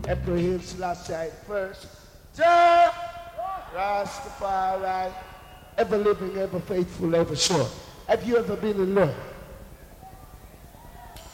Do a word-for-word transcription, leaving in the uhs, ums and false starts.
Emperor Haile Selassie first. Jah Rastafari, ever living, ever faithful, ever sure. Have you ever been in love?